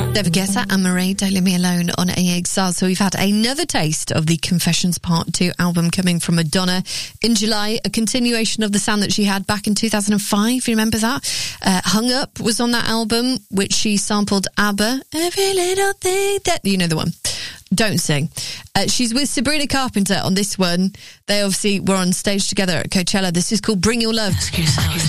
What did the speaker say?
David Guetta and Marie, Don't Leave Me Alone on AXR. So we've had another taste of the Confessions Part 2 album coming from Madonna in July, a continuation of the sound that she had back in 2005. You remember that? Hung Up was on that album, which she sampled ABBA. Every little thing that... You know the one. Don't sing. She's with Sabrina Carpenter on this one. They obviously were on stage together at Coachella. This is called Bring Your Love.